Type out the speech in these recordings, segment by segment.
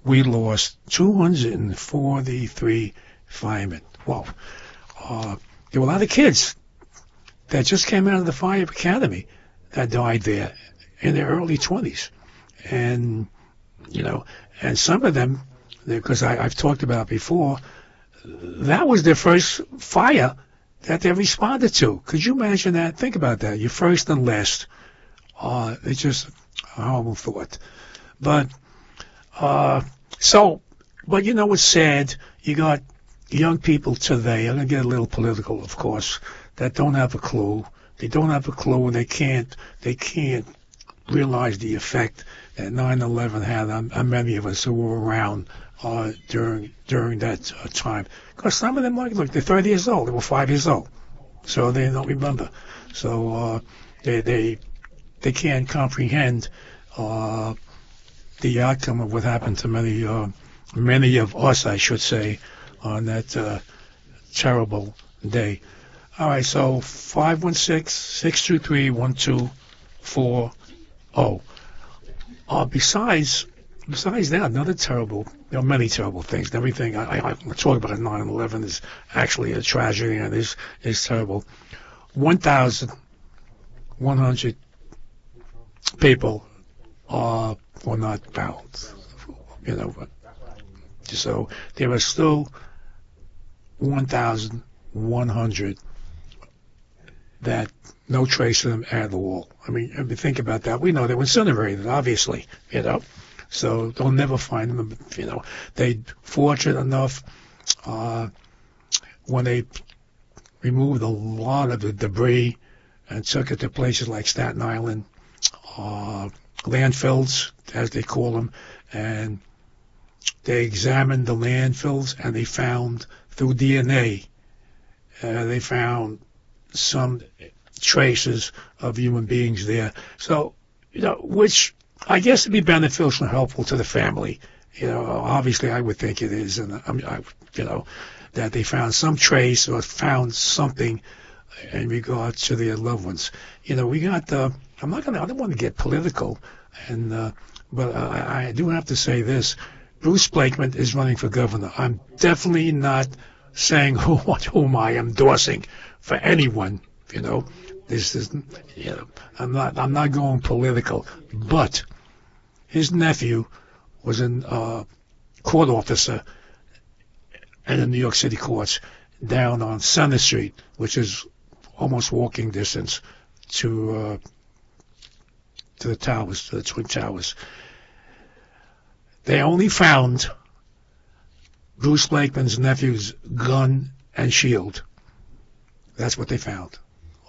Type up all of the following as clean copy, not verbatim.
we lost 243 firemen. Wow. There were a lot of kids that just came out of the fire academy that died there in their early 20s. And, and some of them, because I've talked about before, that was their first fire that they responded to. Could you imagine that? Think about that. Your first and last. It's just a horrible thought. But, but it's sad. You got young people today, I'm going to get a little political, of course, that don't have a clue. They don't have a clue, and they can't realize the effect that 9/11 had on many of us who were around during that time. Because some of them, look, they're 30 years old. They were 5 years old, so they don't remember. So they can't comprehend the outcome of what happened to many of us, I should say, on that terrible day. All right, so 516-623-1240. Besides that, another terrible, many terrible things. Everything I talk about 9/11 is actually a tragedy and is terrible. 1,100 people were not found. So there are still 1,100 that no trace of them at all. I mean, think about that. We know they were incinerated, obviously, so they'll never find them. They fortunate enough when they removed a lot of the debris and took it to places like Staten Island, landfills, as they call them, and they examined the landfills, and they found, through DNA, they found some traces of human beings there. So, which I guess would be beneficial and helpful to the family. Obviously I would think it is, and that they found some trace or found something in regards to their loved ones. We got I don't want to get political, but I do have to say this. Bruce Blakeman is running for governor. I'm definitely not saying whom I am endorsing for anyone. This is, I'm not going political, but his nephew was a court officer in the New York City courts down on Center Street, which is almost walking distance to the towers, to the Twin Towers. They only found Bruce Blakeman's nephew's gun and shield. That's what they found.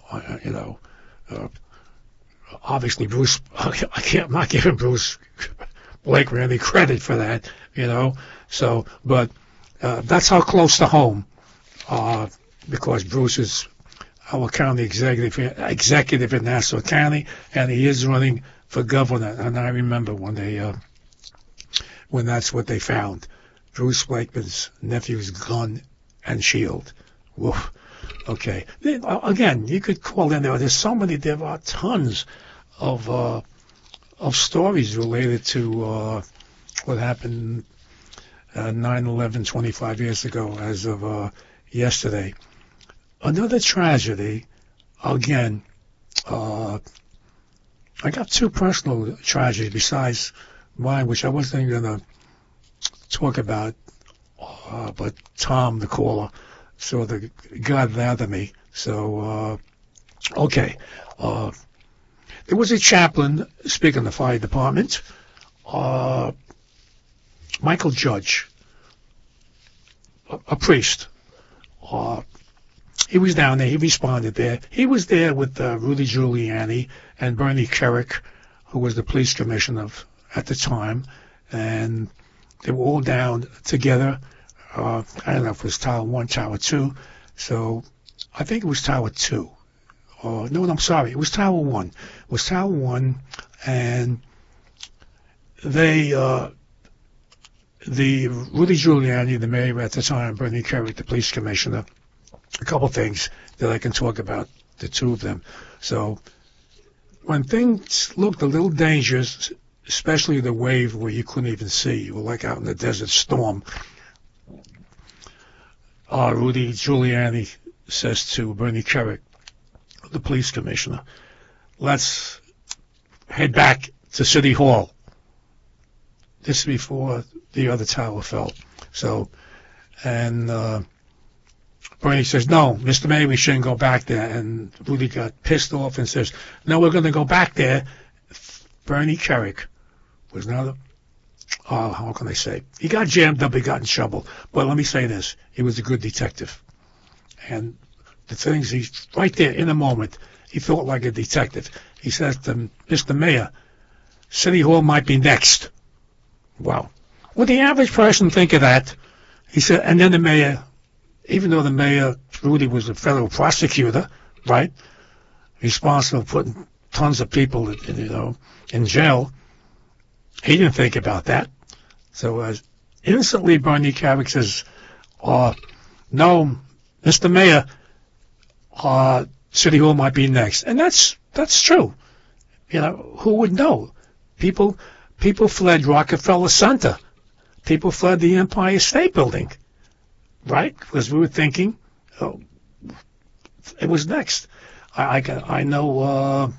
Obviously Bruce, I'm not giving Bruce Blakeman any credit for that, so, but that's how close to home, because Bruce is our county executive in Nassau County, and he is running for governor. And I remember when that's what they found, Bruce Blakeman's nephew's gun and shield. Woof. Okay. Again, you could call in there. There are tons of stories related to what happened 9/11, 25 years ago, as of yesterday. Another tragedy. Again, I got two personal tragedies besides mine, which I wasn't going to talk about, but Tom, the caller, sort of got that of me. So, okay. There was a chaplain, speaking of the fire department, Michael Judge, a priest. He was down there. He responded there. He was there with Rudy Giuliani and Bernie Kerik, who was the police commissioner at the time, and they were all down together. I don't know if it was Tower 1, Tower 2. So I think it was Tower 2. No, I'm sorry. It was Tower 1. It was Tower 1, and the Rudy Giuliani, the mayor at the time, Bernie Kerik, the police commissioner, a couple things that I can talk about, the two of them. So when things looked a little dangerous especially the wave where you couldn't even see. You were like out in the desert storm. Rudy Giuliani says to Bernie Kerik, the police commissioner, let's head back to City Hall. This is before the other tower fell. So, and Bernie says, no, Mr. Mayor, we shouldn't go back there. And Rudy got pissed off and says, no, we're going to go back there. Bernie Kerik was not how can I say? He got jammed up, he got in trouble. But let me say this, he was a good detective. And the things he's right there in a moment, he thought like a detective. He says to Mr. Mayor, City Hall might be next. Wow. Would the average person think of that? He said, and then the mayor, even though the mayor, Rudy, was a federal prosecutor, right, responsible for putting tons of people, in jail, he didn't think about that. So instantly Bernie Kerik says, no, Mr. Mayor, City Hall might be next. And that's true. Who would know? People fled Rockefeller Center. People fled the Empire State Building, right? Because we were thinking, it was next. I know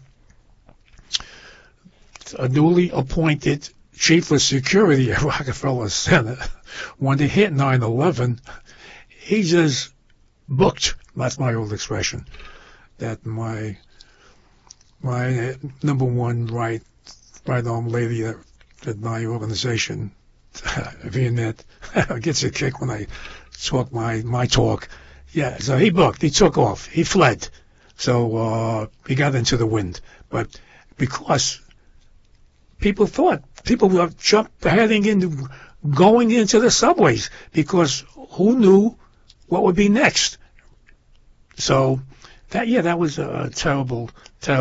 a newly appointed chief of security at Rockefeller Center, when they hit 9/11, he just booked. That's my old expression. That my number one right arm lady at my organization, Viennette, gets a kick when I talk my talk. Yeah, so he booked. He took off. He fled. So he got into the wind. But because people were going into the subways, because who knew what would be next? So that was a terrible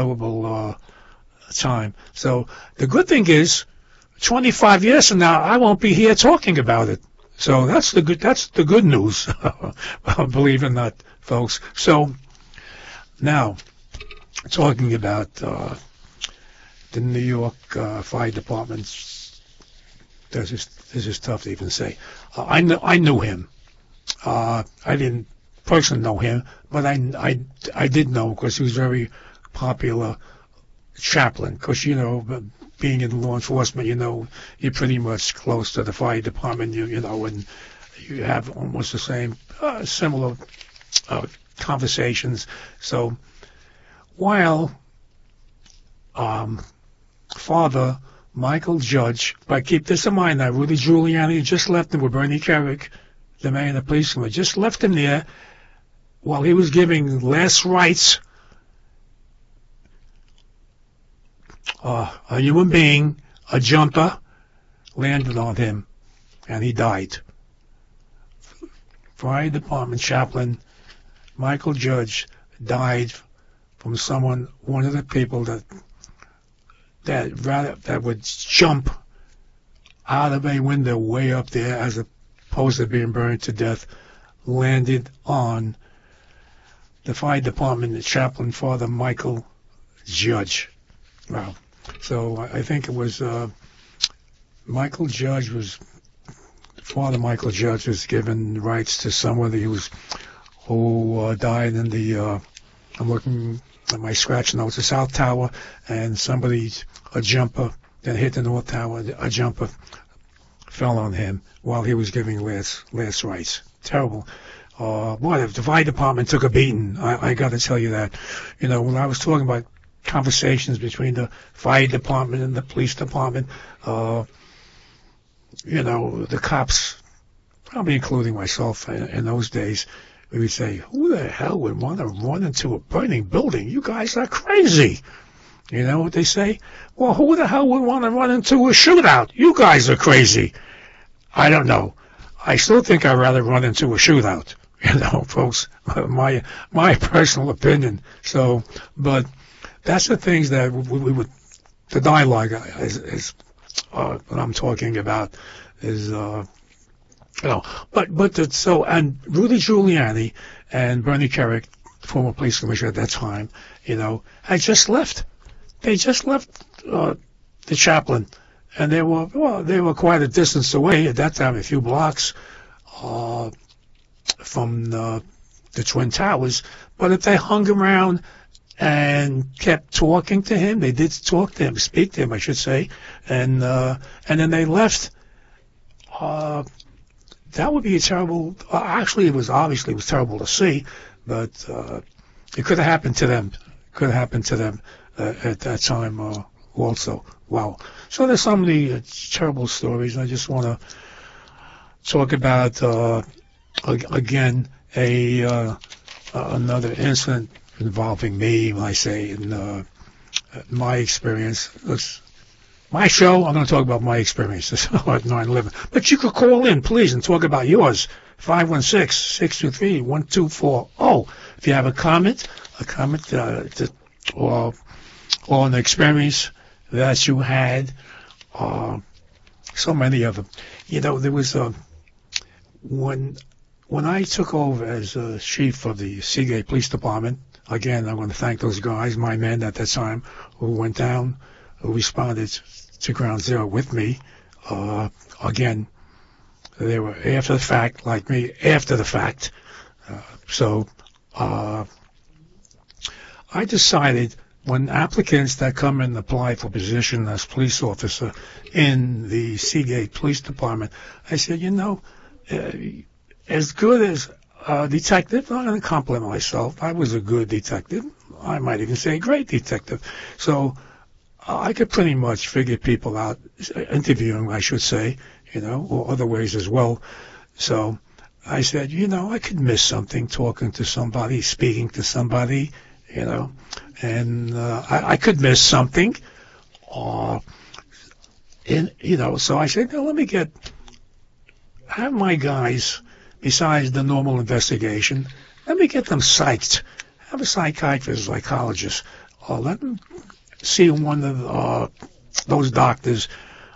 time. So the good thing is, 25 years from now, I won't be here talking about it. So that's the good news. Believe it or not, folks. So now, talking about the New York Fire Department, this is tough to even say. I knew him. I didn't personally know him, but I did know, because he was a very popular chaplain. Because being in law enforcement, you're pretty much close to the fire department. And you have almost the same similar conversations. So while Father Michael Judge, but keep this in mind now, Rudy Giuliani just left him with Bernie Kerik, the mayor and the policeman, just left him there while he was giving last rites. A human being, a jumper, landed on him, and he died. Fire department chaplain Michael Judge died from one of the people that would jump out of a window way up there, as opposed to being burned to death, landed on the fire department chaplain, Father Michael Judge. Wow. So I think it was Father Michael Judge was given rights to someone who died in the, I'm looking at my scratch notes, the South Tower, and a jumper that hit the North Tower, a jumper fell on him while he was giving last rites. Terrible. Boy, the fire department took a beating. I got to tell you that. When I was talking about conversations between the fire department and the police department, the cops, probably including myself in those days, we would say, who the hell would want to run into a burning building? You guys are crazy. You know what they say? Well, who the hell would want to run into a shootout? You guys are crazy. I don't know. I still think I'd rather run into a shootout. Folks, my personal opinion. So, but that's the things that we would, the dialogue is what I'm talking about is, and Rudy Giuliani and Bernie Kerik, former police commissioner at that time, had just left. They just left the chaplain and they were quite a distance away at that time, a few blocks from the Twin Towers. But if they hung around and kept talking to him, they did talk to him, speak to him, I should say, and then they left. That would be a terrible. Actually, it was terrible to see, but it could have happened to them. Could have happened to them at that time also. Wow. So there's so many terrible stories. I just want to talk about again another incident involving me. When I say in my experience, my show, I'm going to talk about my experiences at 9/11. But you could call in, please, and talk about yours. 516-623-1240. If you have a comment, or an experience that you had, so many of them. You know, there was when I took over as chief of the Seagate Police Department. Again, I want to thank those guys, my men at that time, who went down, who responded to Ground Zero with me. Again, they were after the fact, like me, after the fact. So I decided when applicants that come in and apply for position as police officer in the Seagate Police Department, I said, you know, as good as a detective, I'm going to compliment myself. I was a good detective. I might even say a great detective. So I could pretty much figure people out, interviewing, I should say, you know, or other ways as well. So I said, you know, I could miss something talking to somebody, speaking to somebody, you know, and I could miss something. You know, so I said, no, let me have my guys, besides the normal investigation, let me get them psyched. Have a psychiatrist, psychologist, or let them see one of those doctors,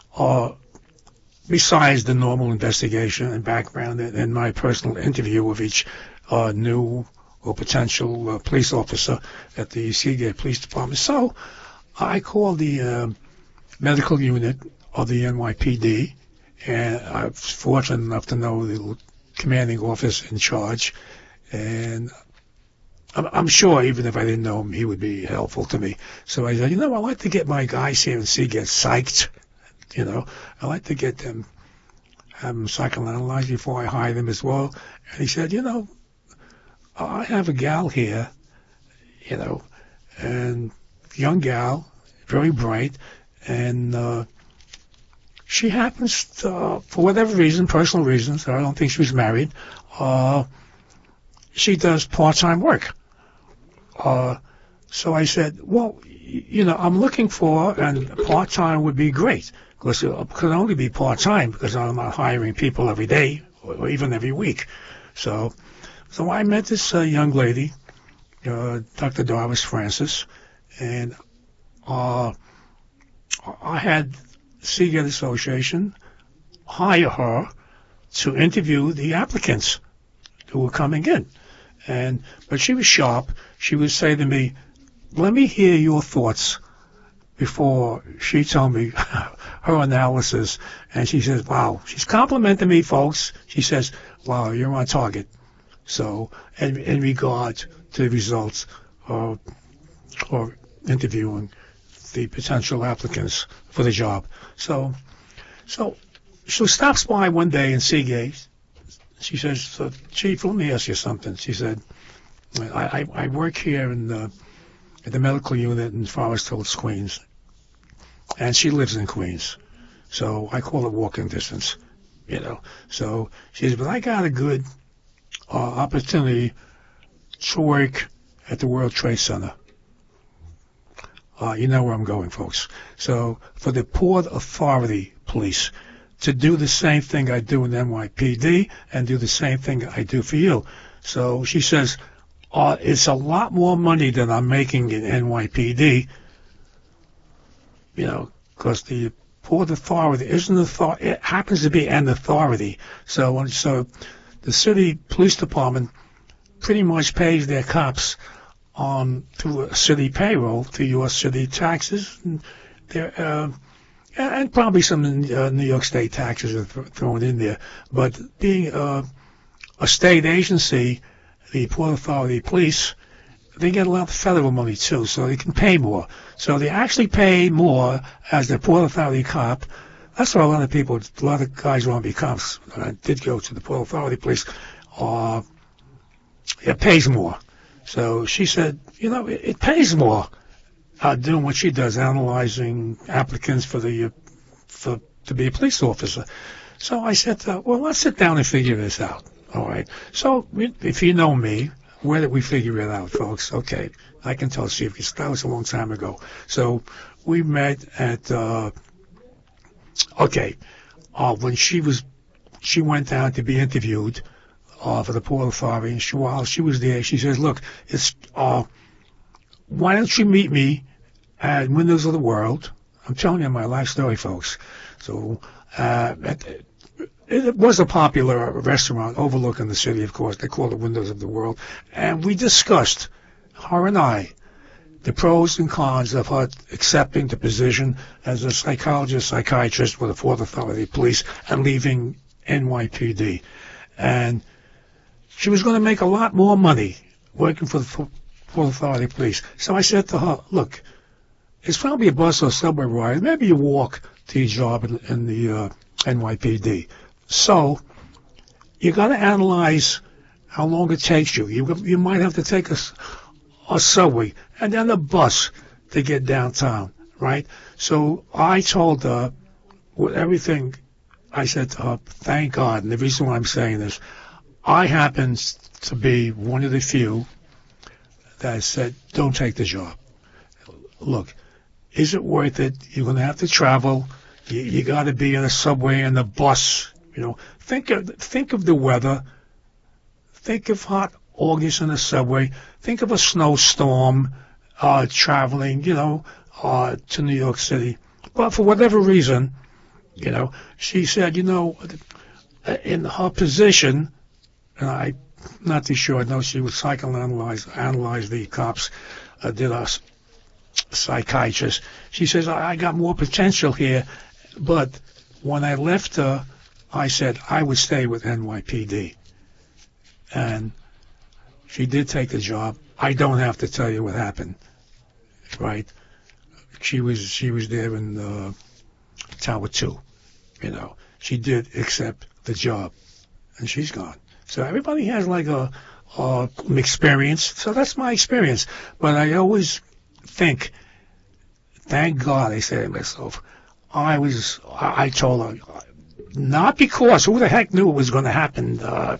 besides the normal investigation and background and my personal interview of each new or potential police officer at the Seagate Police Department. So I called the medical unit of the NYPD, and I was fortunate enough to know the commanding officer in charge, and I'm sure even if I didn't know him, he would be helpful to me. So I said, you know, I like to get my guys here and get psyched. You know, I like to have them psychoanalyzed before I hire them as well. And he said, you know, I have a gal here, you know, and young gal, very bright, and she happens to, for whatever reason, personal reasons, I don't think she was married, she does part-time work. So I said, well, you know, I'm looking for, and part-time would be great, because it could only be part-time, because I'm not hiring people every day, or even every week. So I met this young lady, Dr. Darvis Francis, and I had Seagate Association hire her to interview the applicants who were coming in. But she was sharp. She would say to me, let me hear your thoughts before she told me her analysis. And she says, wow, she's complimenting me, folks. She says, wow, you're on target. So in regard to the results or interviewing the potential applicants for the job. So she stops by one day in Seagate. She says, Chief, let me ask you something. She said, I work here at the medical unit in Forest Hills, Queens, and she lives in Queens. So I call it walking distance, you know. So she says, but I got a good opportunity to work at the World Trade Center. You know where I'm going, folks. So for the Port Authority Police to do the same thing I do in NYPD and do the same thing I do for you. So she says, it's a lot more money than I'm making in NYPD, you know, because the Port Authority isn't authority, it happens to be an authority. So the city police department pretty much pays their cops through a city payroll, through your city taxes. And and probably some New York State taxes are thrown in there. But being a state agency, the Port Authority Police, they get a lot of federal money too, so they can pay more. So they actually pay more as the Port Authority cop. That's why a lot of guys want to be cops. I did go to the Port Authority Police. It pays more. So she said, it pays more doing what she does, analyzing applicants for to be a police officer. So I said, well, let's sit down and figure this out. All right. So if you know me, where did we figure it out, folks? Okay, I can tell you because that was a long time ago. So we met at when she went down to be interviewed for the Port Authority. And while she was there, she says, "Look, why don't you meet me at Windows of the World?" I'm telling you my life story, folks. So it was a popular restaurant overlooking the city, of course. They called it Windows of the World. And we discussed, her and I, the pros and cons of her accepting the position as a psychiatrist with the Port Authority Police and leaving NYPD. And she was going to make a lot more money working for the Port Authority Police. So I said to her, look, it's probably a bus or subway ride. Maybe you walk to your job in the NYPD. So you got to analyze how long it takes you. You might have to take a subway and then a bus to get downtown, right? So I told her, with everything, I said to her, thank God, and the reason why I'm saying this, I happen to be one of the few that said, don't take the job. Look, is it worth it? You're going to have to travel. You got to be in a subway and a bus. Think of the weather. Think of hot August in the subway. Think of a snowstorm traveling, to New York City. But for whatever reason, she said, in her position, and I'm not too sure. I know she was analyze the cops, did a psychiatrist. She says, I got more potential here, but when I left her, I said I would stay with NYPD. And she did take the job. I don't have to tell you what happened, right? She was there in Tower 2, She did accept the job, and she's gone. So everybody has like a experience. So that's my experience. But I always think, thank God, I say to myself, I told her, not because who the heck knew it was going to happen.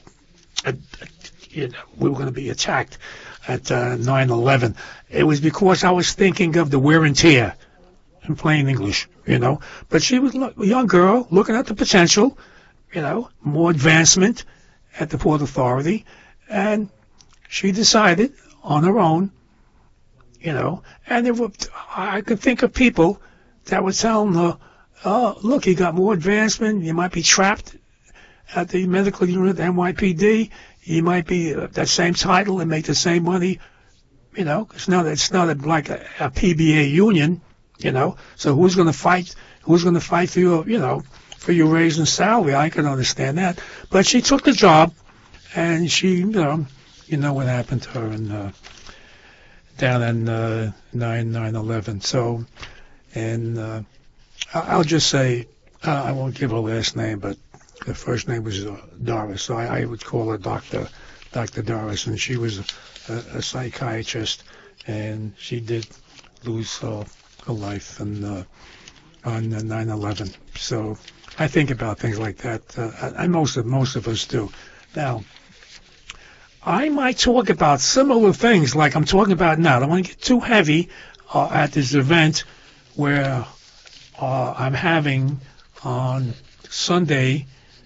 We were going to be attacked at 9/11. It was because I was thinking of the wear and tear, in plain English, But she was a young girl looking at the potential, more advancement at the Port Authority, and she decided on her own, and I could think of people that were telling her, oh, look, you got more advancement, you might be trapped at the medical unit, NYPD, you might be that same title and make the same money, it's not like a PBA union, so who's going to fight for your, for your raise in salary? I can understand that. But she took the job, and she, you know what happened to her down in 9/11. So, and I'll just say, I won't give her last name, but the first name was Doris. So I would call her Dr. Doris, and she was a psychiatrist, and she did lose her life on 9/11. So I think about things like that, and most of us do. Now, I might talk about similar things like I'm talking about now. I don't want to get too heavy at this event where I'm having on Sunday,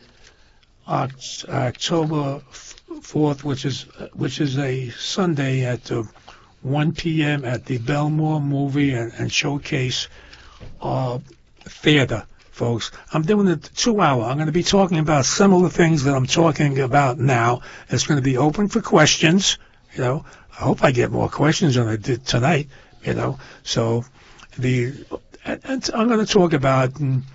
October 4th, which is a Sunday at 1 p.m. at the Belmore Movie and Showcase Theater, folks. I'm doing a 2-hour. I'm going to be talking about similar things that I'm talking about now. It's going to be open for questions. I hope I get more questions than I did tonight. So and I'm going to talk about,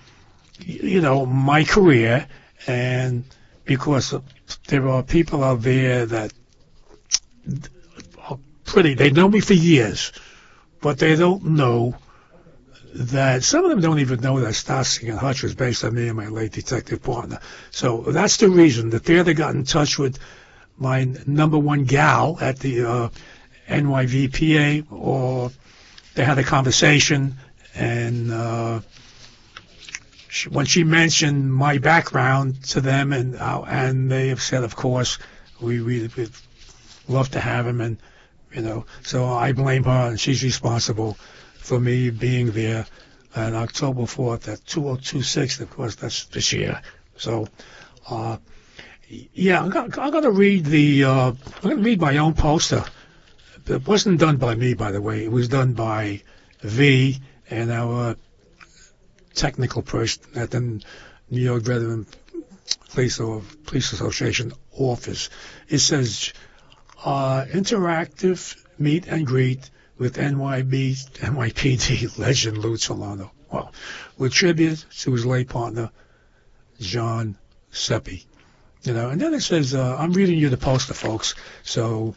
my career, and because there are people out there that are they know me for years, but they don't know that some of them don't even know that Starsky and Hutch was based on me and my late detective partner. So that's the reason. The theater got in touch with my number one gal at the NYVPA, or they had a conversation, and when she mentioned my background to them, and they have said, of course, we'd love to have him, and so I blame her, and she's responsible for me being there on October 4th at 2026. Of course, that's this year. So, yeah, I'm gonna read I'm gonna read my own poster. It wasn't done by me, by the way. It was done by V and our technical person at the New York Veteran Police Association office. It says, interactive meet and greet with NYPD legend Lou Solano. Well, with tribute to his late partner, John Seppi. And then it says, I'm reading you the poster, folks. So,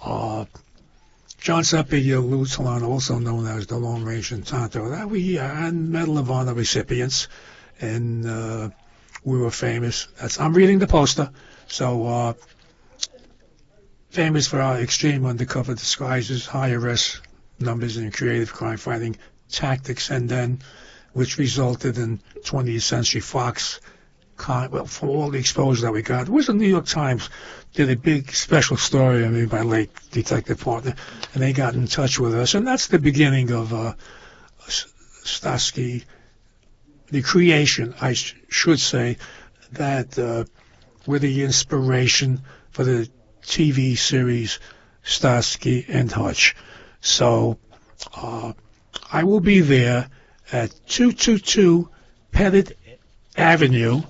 John Seppi, Lou Solano, also known as the Lone Ranger and Tonto, and Medal of Honor recipients, and we were famous. I'm reading the poster. So, famous for our extreme undercover disguises, high arrest numbers, and creative crime-fighting tactics, and then which resulted in 20th Century Fox. From all the exposure that we got, it was the New York Times did a big special story on me, my late detective partner, and they got in touch with us, and that's the beginning of Starsky, the creation, I should say, that were the inspiration for the TV series Starsky and Hutch. So I will be there at 222 Pettit Avenue.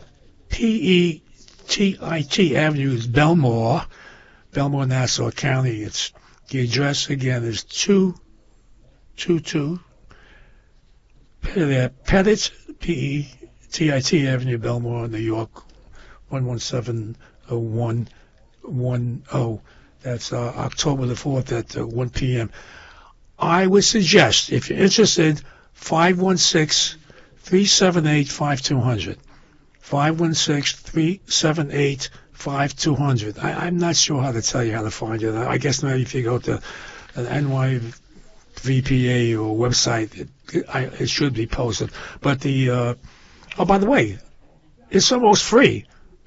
Pettit Avenue is Belmore, Nassau County. The address again is 222 Pettit, Pettit Avenue, Belmore, New York, 1170110. That's October the 4th at 1 p.m. I would suggest, if you're interested, 516-378-5200. 516-378-5200. I'm not sure how to tell you how to find it. I guess maybe if you go to an NYVPA or website, it should be posted. But by the way, it's almost free.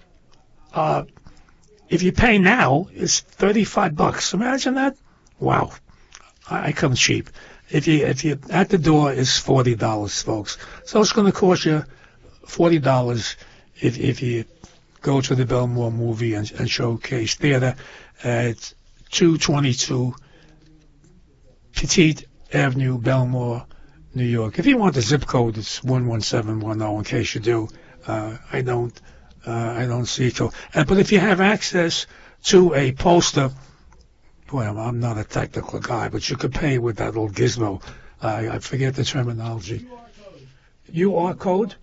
If you pay now, it's $35. Imagine that. Wow. I come cheap. If you at the door, it's $40, folks. So it's going to cost you $40 if you go to the Belmore Movie and Showcase Theater at 222 Pettit Avenue, Belmore, New York. If you want the zip code, it's 11710. In case you do, I don't see it. But if you have access to a poster, well, I'm not a technical guy, but you could pay with that little gizmo. I forget the terminology. QR code?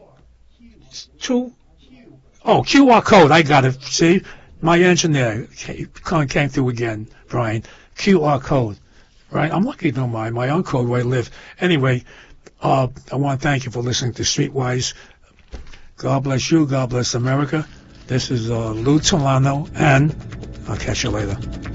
QR code. I got it. See? My engineer came through again, Brian. QR code. Right? I'm lucky to know my own code where I live. Anyway, I want to thank you for listening to Streetwise. God bless you. God bless America. This is Lou Solano, and I'll catch you later.